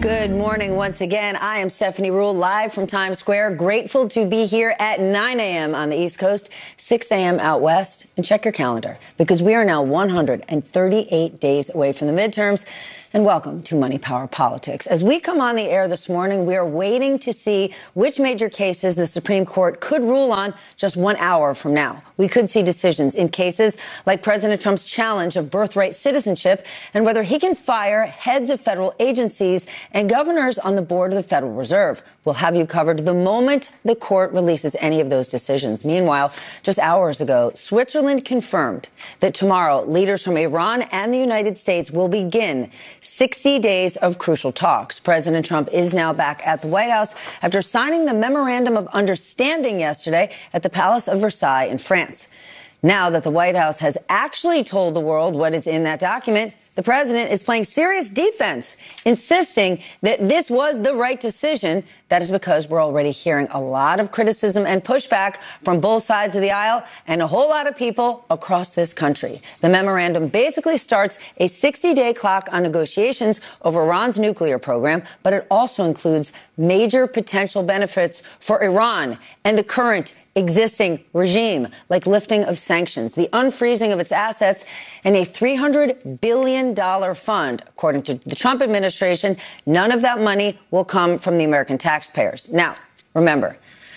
Good morning once again. I am Stephanie Ruhle, live from Times Square. Grateful to be here at 9 a.m. on the East Coast, 6 a.m. out west. And check your calendar, because we are now 138 days away from the midterms. And welcome to Money Power Politics. As we come on the air this morning, we are waiting to see which major cases the Supreme Court could rule on just 1 hour from now. We could see decisions in cases like President Trump's challenge of birthright citizenship and whether he can fire heads of federal agencies and governors on the board of the Federal Reserve. We'll have you covered the moment the court releases any of those decisions. Meanwhile, just hours ago, Switzerland confirmed that tomorrow leaders from Iran and the United States will begin 60 days of crucial talks. President Trump is now back at the White House after signing the Memorandum of Understanding yesterday at the Palace of Versailles in France. Now that the White House has actually told the world what is in that document, the president is playing serious defense, insisting that this was the right decision. That is because we're already hearing a lot of criticism and pushback from both sides of the aisle and a whole lot of people across this country. The memorandum basically starts a 60-day clock on negotiations over Iran's nuclear program, but it also includes major potential benefits for Iran and the current existing regime, like lifting of sanctions, the unfreezing of its assets, and a $300 billion fund. According to the Trump administration, none of that money will come from the American taxpayers. Now, remember,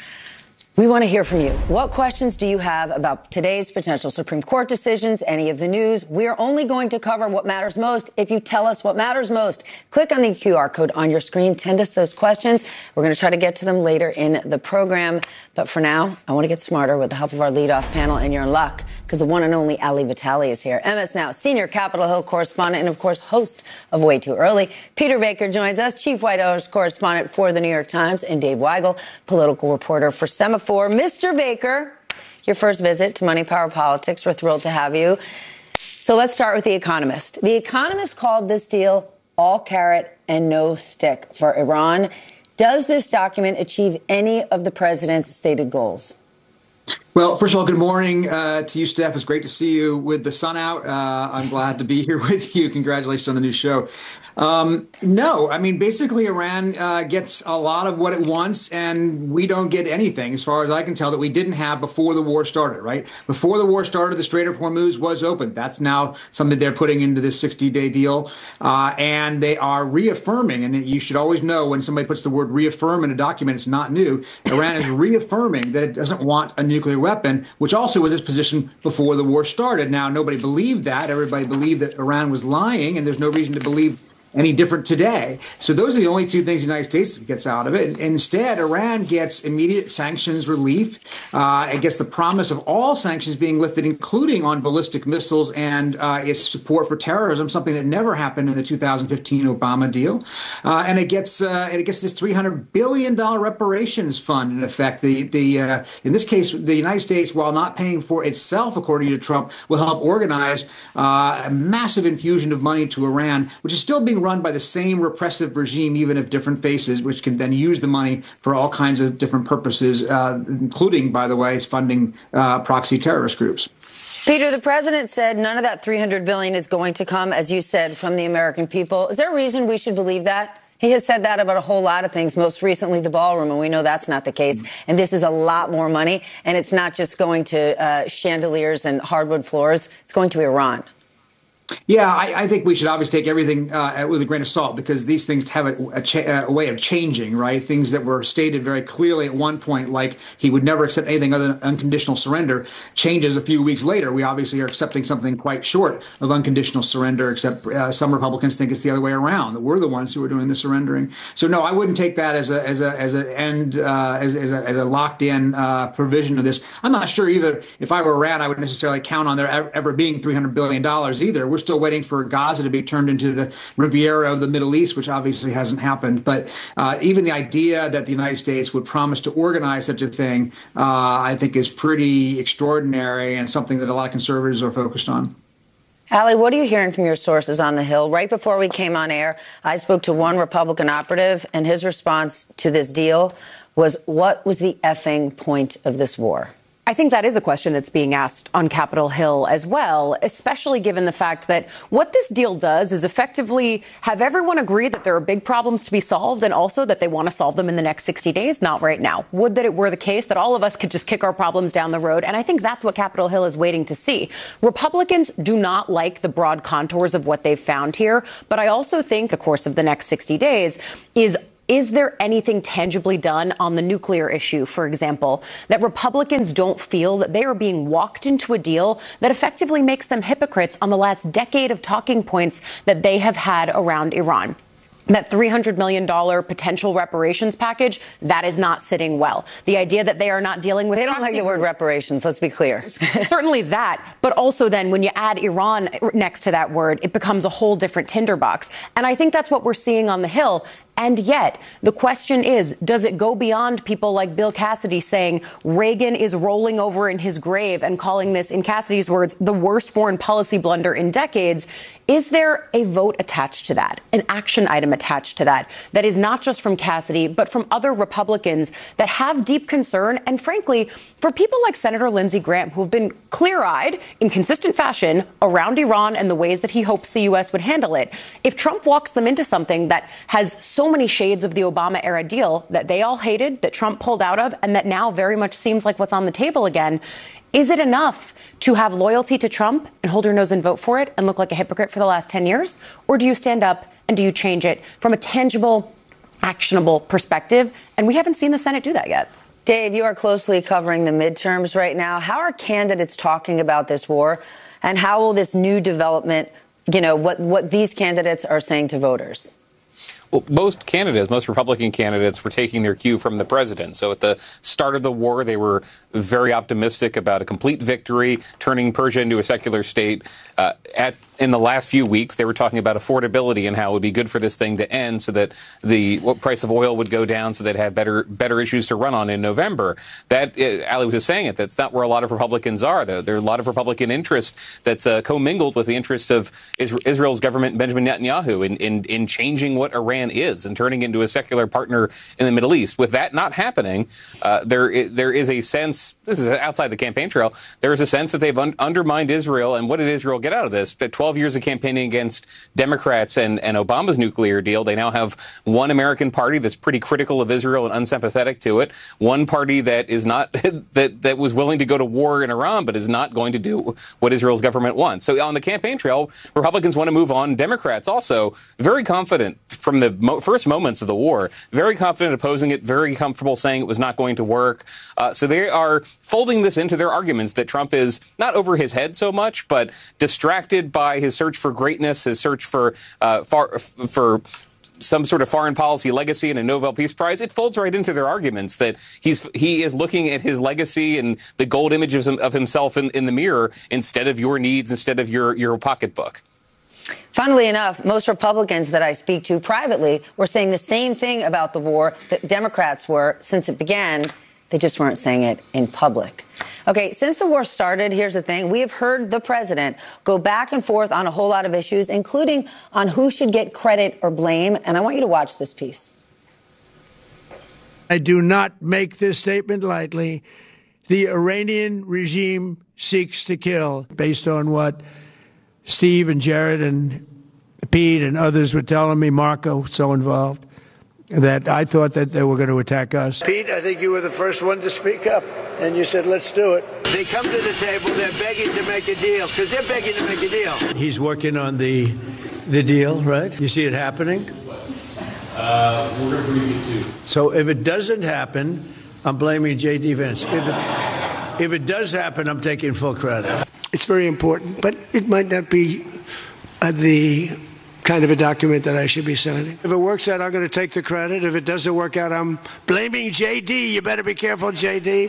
we want to hear from you. What questions do you have about today's potential Supreme Court decisions, any of the news? We're only going to cover what matters most if you tell us what matters most. Click on the QR code on your screen. Send us those questions. We're going to try to get to them later in the program. But for now, I want to get smarter with the help of our leadoff panel, and you're in luck because the one and only Ali Vitale is here. MS Now, senior Capitol Hill correspondent and, of course, host of Way Too Early. Peter Baker joins us, chief White House correspondent for the New York Times, and Dave Weigel, political reporter for Semaphore. Mr. Baker, your first visit to Money Power Politics. We're thrilled to have you. So let's start with The Economist. The Economist called this deal all carrot and no stick for Iran. Does this document achieve any of the president's stated goals? Well, first of all, good morning to you, Steph. It's great to see you with the sun out. I'm glad to be here with you. Congratulations on the new show. No, I mean, basically, Iran gets a lot of what it wants, and we don't get anything, as far as I can tell, that we didn't have before the war started, right? Before the war started, the Strait of Hormuz was open. That's now something they're putting into this 60-day deal, and they are reaffirming, and you should always know when somebody puts the word reaffirm in a document, it's not new. Iran is reaffirming that it doesn't want a nuclear weapon, which also was its position before the war started. Now, nobody believed that. Everybody believed that Iran was lying, and there's no reason to believe any different today. So those are the only two things the United States gets out of it. Instead, Iran gets immediate sanctions relief. It gets the promise of all sanctions being lifted, including on ballistic missiles and its support for terrorism, something that never happened in the 2015 Obama deal. And it gets this $300 billion reparations fund, in effect. In this case, the United States, while not paying for itself, according to Trump, will help organize a massive infusion of money to Iran, which is still being run by the same repressive regime, even of different faces, which can then use the money for all kinds of different purposes, including, by the way, funding proxy terrorist groups. Peter, the president said none of that $300 billion is going to come, as you said, from the American people. Is there a reason we should believe that? He has said that about a whole lot of things, most recently the ballroom, and we know that's not the case. And this is a lot more money, and it's not just going to chandeliers and hardwood floors. It's going to Iran. Yeah, I think we should obviously take everything with a grain of salt, because these things have a way of changing, right? Things that were stated very clearly at one point, like he would never accept anything other than unconditional surrender, changes a few weeks later. We obviously are accepting something quite short of unconditional surrender, except some Republicans think it's the other way around, that we're the ones who are doing the surrendering. So no, I wouldn't take that as a locked in provision of this. I'm not sure either. If I were Iran, I would necessarily count on there ever being $300 billion either. We're still waiting for Gaza to be turned into the Riviera of the Middle East, which obviously hasn't happened. But even the idea that the United States would promise to organize such a thing, I think is pretty extraordinary and something that a lot of conservatives are focused on. Ali, what are you hearing from your sources on the Hill? Right before we came on air, I spoke to one Republican operative, and his response to this deal was, what was the effing point of this war? I think that is a question that's being asked on Capitol Hill as well, especially given the fact that what this deal does is effectively have everyone agree that there are big problems to be solved and also that they want to solve them in the next 60 days, not right now. Would that it were the case that all of us could just kick our problems down the road. And I think that's what Capitol Hill is waiting to see. Republicans do not like the broad contours of what they've found here. But I also think the course of the next 60 days is there anything tangibly done on the nuclear issue, for example, that Republicans don't feel that they are being walked into a deal that effectively makes them hypocrites on the last decade of talking points that they have had around Iran? That $300 million potential reparations package, that is not sitting well. The idea that they are not dealing with... They don't like the word reparations, let's be clear. Certainly that. But also then when you add Iran next to that word, it becomes a whole different tinderbox. And I think that's what we're seeing on the Hill. And yet, the question is, does it go beyond people like Bill Cassidy saying Reagan is rolling over in his grave and calling this, in Cassidy's words, the worst foreign policy blunder in decades? Is there a vote attached to that, an action item attached to that, that is not just from Cassidy, but from other Republicans that have deep concern? And frankly, for people like Senator Lindsey Graham, who have been clear-eyed in consistent fashion around Iran and the ways that he hopes the U.S. would handle it, if Trump walks them into something that has so many shades of the Obama-era deal that they all hated, that Trump pulled out of, and that now very much seems like what's on the table again, is it enough to have loyalty to Trump and hold your nose and vote for it and look like a hypocrite for the last 10 years? Or do you stand up and do you change it from a tangible, actionable perspective? And we haven't seen the Senate do that yet. Dave, you are closely covering the midterms right now. How are candidates talking about this war? And how will this new development, what these candidates are saying to voters? Well, most Republican candidates were taking their cue from the president. So at the start of the war, they were very optimistic about a complete victory, turning Persia into a secular state. In the last few weeks, they were talking about affordability and how it would be good for this thing to end so that the price of oil would go down so they'd have better issues to run on in November. That, Ali was just saying it, that's not where a lot of Republicans are. There are a lot of Republican interest that's commingled with the interest of Israel's government, Benjamin Netanyahu, in changing what Iran is and turning into a secular partner in the Middle East. With that not happening, there is a sense, this is outside the campaign trail, there is a sense that they've undermined Israel. And what did Israel get out of this? 12 years of campaigning against Democrats and Obama's nuclear deal. They now have one American party that's pretty critical of Israel and unsympathetic to it. One party that is not that was willing to go to war in Iran, but is not going to do what Israel's government wants. So on the campaign trail, Republicans want to move on. Democrats also very confident from the first moments of the war, very confident opposing it, very comfortable saying it was not going to work. So they are folding this into their arguments that Trump is not over his head so much, but distracted by his search for greatness, his search for some sort of foreign policy legacy and a Nobel Peace Prize. It folds right into their arguments that he is looking at his legacy and the gold images of himself in the mirror instead of your needs, instead of your pocketbook. Funnily enough, most Republicans that I speak to privately were saying the same thing about the war that Democrats were since it began. They just weren't saying it in public. Okay, since the war started, here's the thing. We have heard the president go back and forth on a whole lot of issues, including on who should get credit or blame. And I want you to watch this piece. I do not make this statement lightly. The Iranian regime seeks to kill, based on what Steve and Jared and Pete and others were telling me, Marco, so involved, that I thought that they were going to attack us. Pete, I think you were the first one to speak up, and you said, let's do it. They come to the table, they're begging to make a deal, because they're begging to make a deal. He's working on the deal, right? You see it happening? We're going to brief you too. So if it doesn't happen, I'm blaming J.D. Vance. If it does happen, I'm taking full credit. It's very important, but it might not be the kind of a document that I should be signing. If it works out, I'm going to take the credit. If it doesn't work out, I'm blaming J.D. You better be careful, J.D.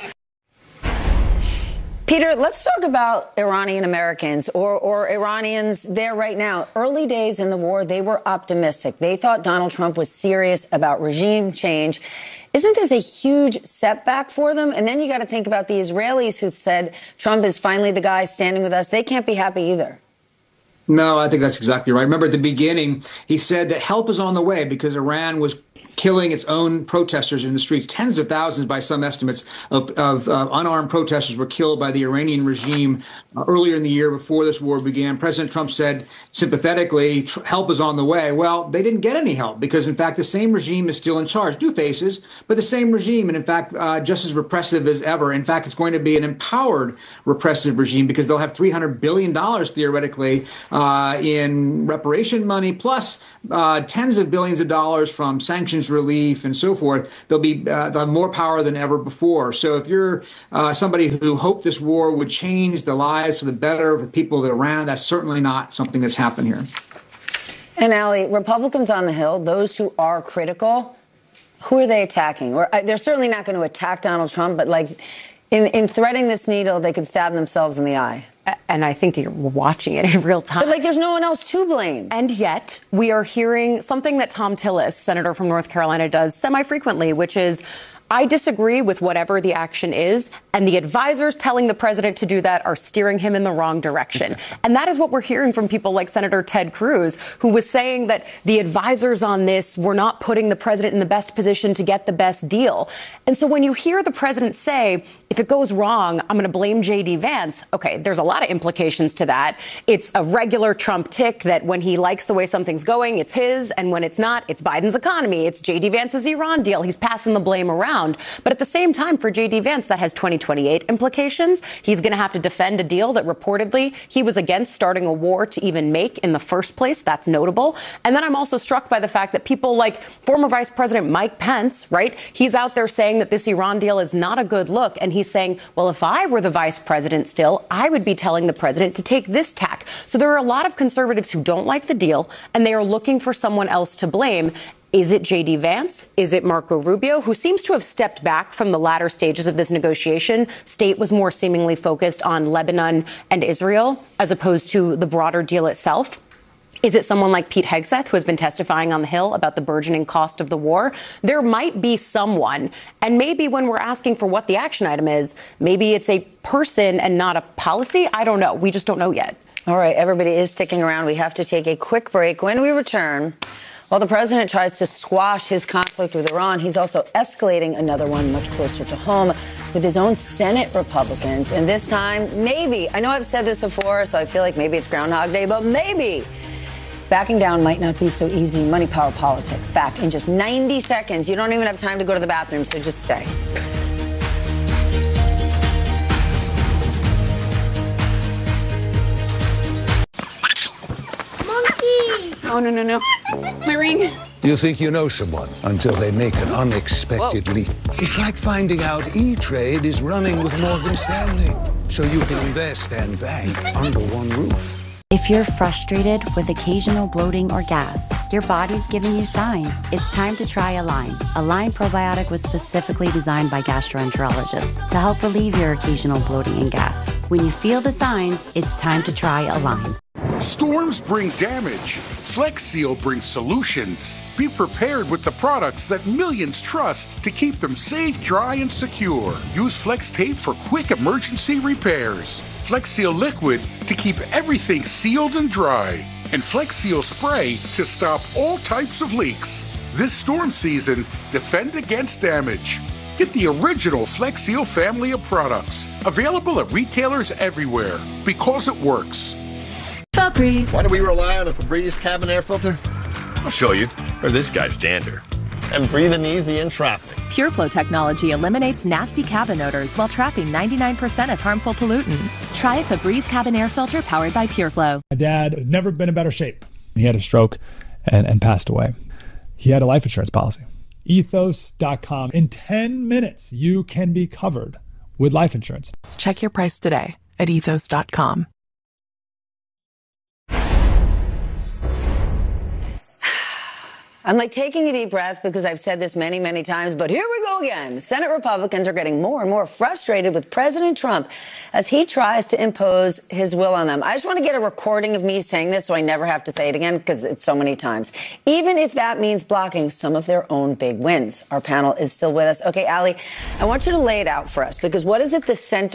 Peter, let's talk about Iranian Americans or Iranians there right now. Early days in the war, they were optimistic. They thought Donald Trump was serious about regime change. Isn't this a huge setback for them? And then you got to think about the Israelis who said Trump is finally the guy standing with us. They can't be happy either. No, I think that's exactly right. Remember at the beginning, he said that help is on the way because Iran was killing its own protesters in the streets. Tens of thousands, by some estimates, of unarmed protesters were killed by the Iranian regime earlier in the year before this war began. President Trump said sympathetically, help is on the way. Well, they didn't get any help because, in fact, the same regime is still in charge. New faces, but the same regime, and in fact, just as repressive as ever. In fact, it's going to be an empowered repressive regime because they'll have $300 billion theoretically in reparation money, plus tens of billions of dollars from sanctions relief and so forth. They'll have more power than ever before. So if you're somebody who hoped this war would change the lives for the better of the people that are around, that's certainly not something that's happened here. And Allie, Republicans on the Hill, those who are critical, who are they attacking? Or they're certainly not going to attack Donald Trump, but like in threading this needle, they could stab themselves in the eye. And I think you're watching it in real time. But like there's no one else to blame. And yet we are hearing something that Thom Tillis, senator from North Carolina, does semi-frequently, which is, I disagree with whatever the action is, and the advisors telling the president to do that are steering him in the wrong direction. And that is what we're hearing from people like Senator Ted Cruz, who was saying that the advisors on this were not putting the president in the best position to get the best deal. And so when you hear the president say, if it goes wrong, I'm going to blame J.D. Vance, okay, there's a lot of implications to that. It's a regular Trump tick that when he likes the way something's going, it's his, and when it's not, it's Biden's economy, it's J.D. Vance's Iran deal. He's passing the blame around. But at the same time, for J.D. Vance, that has 2028 implications. He's going to have to defend a deal that reportedly he was against starting a war to even make in the first place. That's notable. And then I'm also struck by the fact that people like former Vice President Mike Pence, right? He's out there saying that this Iran deal is not a good look. And he's saying, well, if I were the vice president still, I would be telling the president to take this tack. So there are a lot of conservatives who don't like the deal, and they are looking for someone else to blame. Is it J.D. Vance? Is it Marco Rubio, who seems to have stepped back from the latter stages of this negotiation? State was more seemingly focused on Lebanon and Israel as opposed to the broader deal itself. Is it someone like Pete Hegseth, who has been testifying on the Hill about the burgeoning cost of the war? There might be someone. And maybe when we're asking for what the action item is, maybe it's a person and not a policy. I don't know. We just don't know yet. All right. Everybody is sticking around. We have to take a quick break. When we return, while the president tries to squash his conflict with Iran, he's also escalating another one much closer to home with his own Senate Republicans. And this time, maybe, I know I've said this before, so I feel like maybe it's Groundhog Day, but maybe backing down might not be so easy. Money, Power, Politics, back in just 90 seconds. You don't even have time to go to the bathroom, so just stay. Oh, no. My ring. You think you know someone until they make an unexpected leap. It's like finding out E-Trade is running with Morgan Stanley, so you can invest and bank under one roof. If you're frustrated with occasional bloating or gas, your body's giving you signs. It's time to try Align. Align Probiotic was specifically designed by gastroenterologists to help relieve your occasional bloating and gas. When you feel the signs, it's time to try Align. Storms bring damage. Flex Seal brings solutions. Be prepared with the products that millions trust to keep them safe, dry, and secure. Use Flex Tape for quick emergency repairs. Flex Seal Liquid to keep everything sealed and dry. And Flex Seal Spray to stop all types of leaks. This storm season, defend against damage. Get the original Flex Seal family of products. Available at retailers everywhere. Because it works. Febreze. Why do we rely on a Febreze cabin air filter? I'll show you. Or this guy's dander. And breathing easy in traffic. PureFlow technology eliminates nasty cabin odors while trapping 99% of harmful pollutants. Try a Febreze cabin air filter powered by PureFlow. My dad has never been in better shape. He had a stroke and passed away. He had a life insurance policy. Ethos.com. In 10 minutes, you can be covered with life insurance. Check your price today at ethos.com. I'm like taking a deep breath because I've said this many, many times, but here we go again. Senate Republicans are getting more and more frustrated with President Trump as he tries to impose his will on them. I just want to get a recording of me saying this so I never have to say it again because it's so many times. Even if that means blocking some of their own big wins. Our panel is still with us. Okay, Allie, I want you to lay it out for us because what is at the center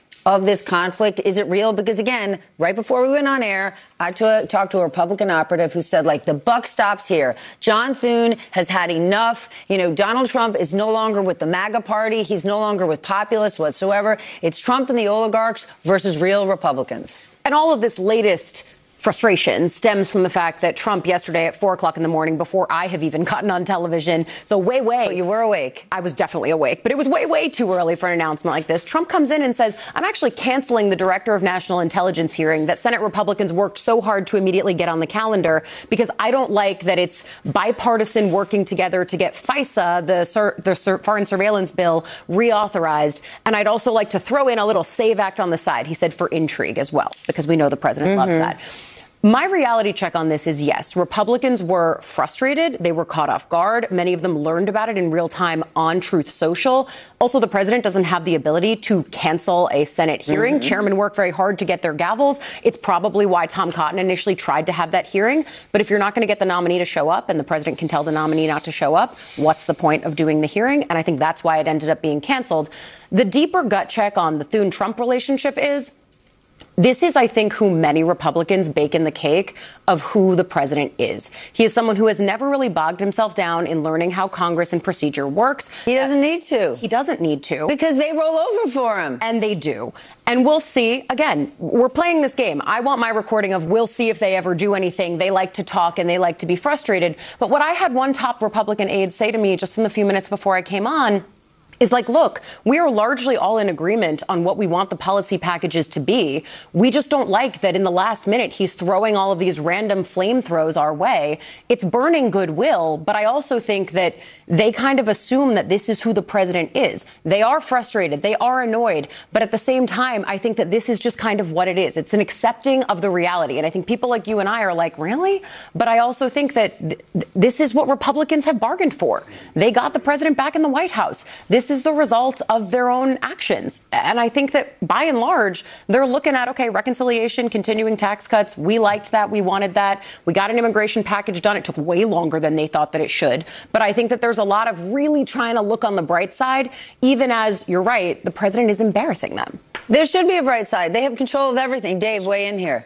of this conflict? Is it real? Because again, right before we went on air, I talked to a Republican operative who said, like, the buck stops here. John Thune has had enough. You know, Donald Trump is no longer with the MAGA party. He's no longer with populists whatsoever. It's Trump and the oligarchs versus real Republicans. And all of this latest frustration stems from the fact that Trump yesterday at 4 o'clock in the morning, before I have even gotten on television, so way. But you were awake. I was definitely awake, but it was way too early for an announcement like this. Trump comes in and says, I'm actually canceling the Director of National Intelligence hearing that Senate Republicans worked so hard to immediately get on the calendar, because I don't like that it's bipartisan working together to get FISA, the Foreign Surveillance Bill, reauthorized. And I'd also like to throw in a little SAVE Act on the side. He said for intrigue as well, because we know the president loves that. My reality check on this is yes, Republicans were frustrated. They were caught off guard. Many of them learned about it in real time on Truth Social. Also, the president doesn't have the ability to cancel a Senate hearing. Chairmen work very hard to get their gavels. It's probably why Tom Cotton initially tried to have that hearing. But if you're not going to get the nominee to show up and the president can tell the nominee not to show up, what's the point of doing the hearing? And I think that's why it ended up being canceled. The deeper gut check on the Thune-Trump relationship is, this is, I think, who many Republicans bake in the cake of who the president is. He is someone who has never really bogged himself down in learning how Congress and procedure works. He doesn't need to. He doesn't need to. Because they roll over for him. And they do. And we'll see. Again, we're playing this game. I want my recording of we'll see if they ever do anything. They like to talk and they like to be frustrated. But what I had one top Republican aide say to me just in the few minutes before I came on is like, look, we are largely all in agreement on what we want the policy packages to be. We just don't like that in the last minute he's throwing all of these random flame throws our way. It's burning goodwill, but I also think that they kind of assume that this is who the president is. They are frustrated. They are annoyed. But at the same time, I think that this is just kind of what it is. It's an accepting of the reality. And I think people like you and I are like, really? But I also think that this is what Republicans have bargained for. They got the president back in the White House. This is the result of their own actions. And I think that by and large, they're looking at, okay, reconciliation, continuing tax cuts. We liked that. We wanted that. We got an immigration package done. It took way longer than they thought that it should. But I think that there's a lot of really trying to look on the bright side, even as, you're right, the president is embarrassing them. There should be a bright side. They have control of everything. Dave, weigh in here.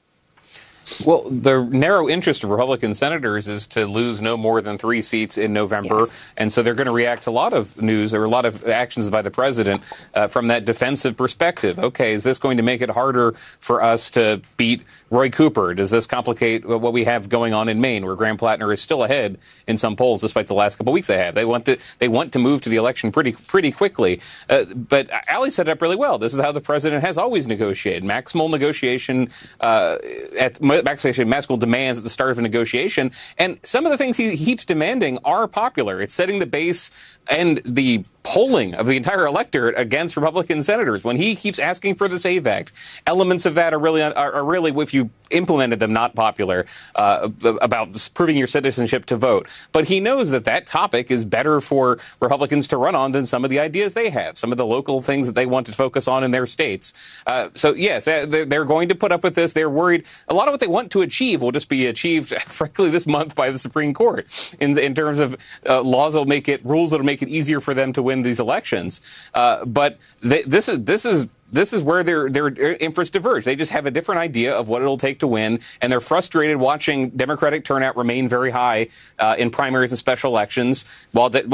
Well, the narrow interest of Republican senators is to lose no more than 3 seats in November. Yes. And so they're going to react to a lot of news or a lot of actions by the president from that defensive perspective. OK, is this going to make it harder for us to beat Roy Cooper? Does this complicate what we have going on in Maine, where Graham Plattner is still ahead in some polls, despite the last couple of weeks they have? They want to move to the election pretty quickly. But Ali set it up really well. This is how the president has always negotiated. Maximal negotiation maximal demands at the start of a negotiation. And some of the things he keeps demanding are popular. It's setting the base and the polling of the entire electorate against Republican senators. When he keeps asking for the SAVE Act, elements of that are really, if you implemented them, not popular, about proving your citizenship to vote. But he knows that topic is better for Republicans to run on than some of the ideas they have, some of the local things that they want to focus on in their states. So, yes, they're going to put up with this. They're worried. A lot of what they want to achieve will just be achieved, frankly, this month by the Supreme Court in terms of rules that'll make it easier for them to win these elections. But this is where their interests diverge. They just have a different idea of what it'll take to win, and they're frustrated watching Democratic turnout remain very high in primaries and special elections, while there's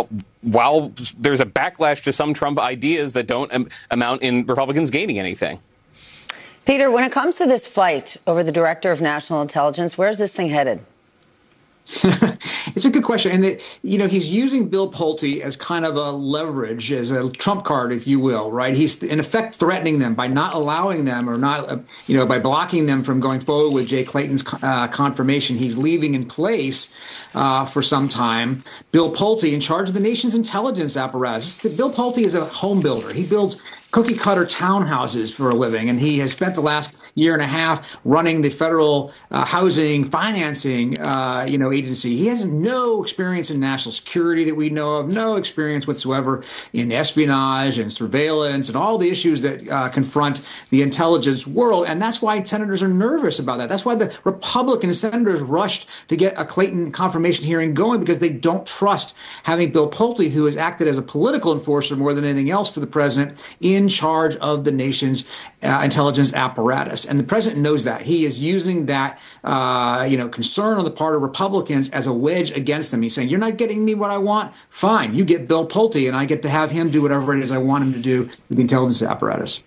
a backlash to some Trump ideas that don't amount in Republicans gaining anything. Peter, when it comes to this fight over the Director of National Intelligence, where's this thing headed? It's a good question. And, he's using Bill Pulte as kind of a leverage, as a trump card, if you will, right? He's, in effect, threatening them by not allowing them or not, by blocking them from going forward with Jay Clayton's confirmation. He's leaving in place for some time Bill Pulte in charge of the nation's intelligence apparatus. Bill Pulte is a home builder. He builds cookie-cutter townhouses for a living, and he has spent the last year and a half running the federal housing financing, agency. He has no experience in national security that we know of, no experience whatsoever in espionage and surveillance and all the issues that confront the intelligence world. And that's why senators are nervous about that. That's why the Republican senators rushed to get a Clayton confirmation hearing going, because they don't trust having Bill Pulte, who has acted as a political enforcer more than anything else for the president, in in charge of the nation's intelligence apparatus. And the president knows that. He is using that, concern on the part of Republicans as a wedge against them. He's saying, you're not getting me what I want? Fine. You get Bill Pulte, and I get to have him do whatever it is I want him to do with the intelligence apparatus.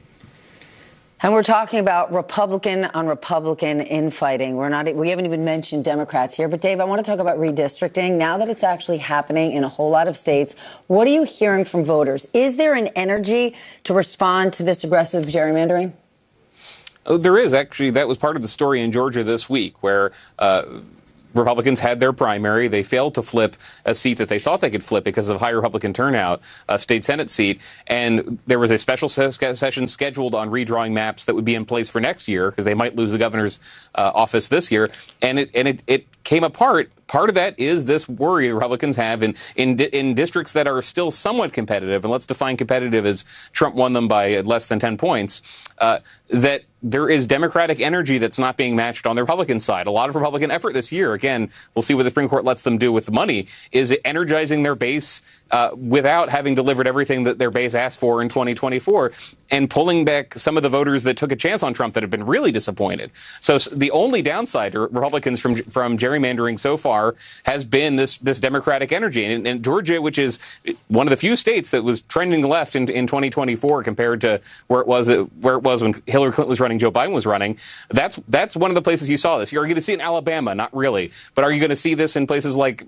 And we're talking about Republican on Republican infighting. We haven't even mentioned Democrats here. But, Dave, I want to talk about redistricting. Now that it's actually happening in a whole lot of states, what are you hearing from voters? Is there an energy to respond to this aggressive gerrymandering? Oh, there is, actually. That was part of the story in Georgia this week, where Republicans had their primary. They failed to flip a seat that they thought they could flip because of high Republican turnout, a state Senate seat. And there was a special session scheduled on redrawing maps that would be in place for next year because they might lose the governor's office this year. And it came apart. Part of that is this worry the Republicans have in districts that are still somewhat competitive, and let's define competitive as Trump won them by less than 10 points, that there is Democratic energy that's not being matched on the Republican side. A lot of Republican effort this year, again, we'll see what the Supreme Court lets them do with the money, is energizing their base without having delivered everything that their base asked for in 2024 and pulling back some of the voters that took a chance on Trump that have been really disappointed. So the only downside to Republicans from gerrymandering so far has been this Democratic energy. And Georgia, which is one of the few states that was trending left in 2024 compared to where it was when Hillary Clinton was running, Joe Biden was running, that's one of the places you saw this. You're going to see it in Alabama, not really. But are you going to see this in places like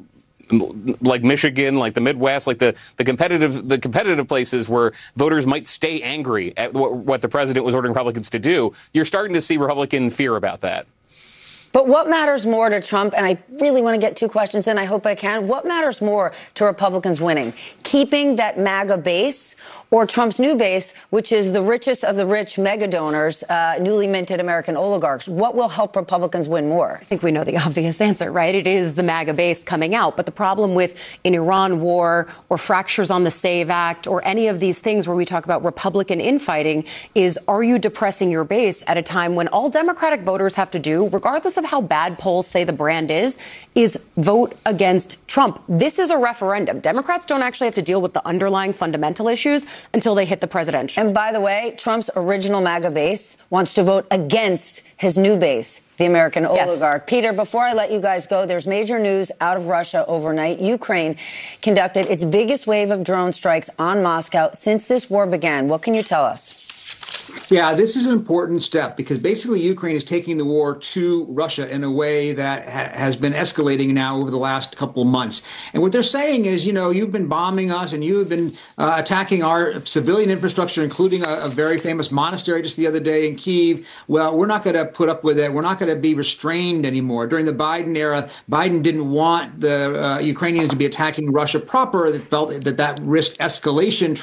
Michigan, like the Midwest, like the competitive places where voters might stay angry at what the president was ordering Republicans to do? You're starting to see Republican fear about that. But what matters more to Trump, and I really want to get two questions in, I hope I can, what matters more to Republicans winning? Keeping that MAGA base or Trump's new base, which is the richest of the rich mega donors, newly minted American oligarchs? What will help Republicans win more? I think we know the obvious answer, right? It is the MAGA base coming out. But the problem with an Iran war or fractures on the SAVE Act or any of these things where we talk about Republican infighting is, are you depressing your base at a time when all Democratic voters have to do, regardless of how bad polls say the brand is vote against Trump? This is a referendum. Democrats don't actually have to deal with the underlying fundamental issues until they hit the presidential. And by the way, Trump's original MAGA base wants to vote against his new base, the American oligarch. Yes. Peter, before I let you guys go, there's major news out of Russia overnight. Ukraine conducted its biggest wave of drone strikes on Moscow since this war began. What can you tell us? Yeah, this is an important step because basically Ukraine is taking the war to Russia in a way that has been escalating now over the last couple of months. And what they're saying is, you've been bombing us and you have been attacking our civilian infrastructure, including a very famous monastery just the other day in Kyiv. Well, we're not going to put up with it. We're not going to be restrained anymore. During the Biden era, Biden didn't want the Ukrainians to be attacking Russia proper. They felt that risked escalation.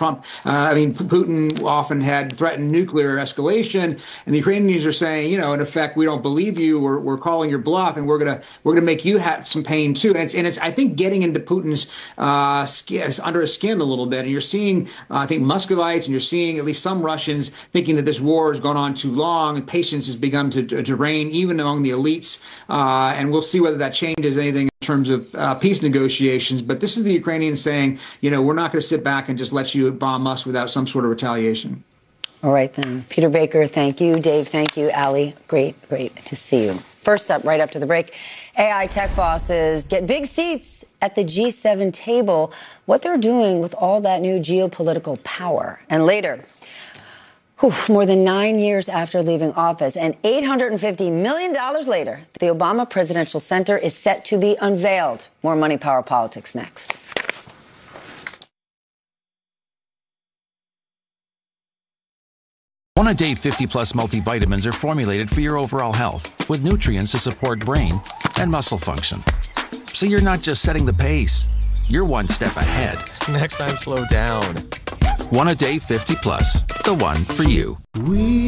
Putin often had threatened nuclear escalation, and the Ukrainians are saying, in effect, we don't believe you. We're calling your bluff, and we're gonna make you have some pain too. And it's I think getting into Putin's under his skin a little bit. And you're seeing, I think, Muscovites, and you're seeing at least some Russians thinking that this war has gone on too long, and patience has begun to reign even among the elites. And we'll see whether that changes anything in terms of peace negotiations. But this is the Ukrainians saying, we're not going to sit back and just let you bomb us without some sort of retaliation. All right, then. Peter Baker, thank you. Dave, thank you. Ali, great to see you. First up, right up to the break, AI tech bosses get big seats at the G7 table. What they're doing with all that new geopolitical power. And later, more than 9 years after leaving office and $850 million later, the Obama Presidential Center is set to be unveiled. More Money, Power, Politics next. One a Day 50 Plus multivitamins are formulated for your overall health with nutrients to support brain and muscle function. So you're not just setting the pace, you're one step ahead. Next time, slow down. One a Day 50 Plus, the one for you.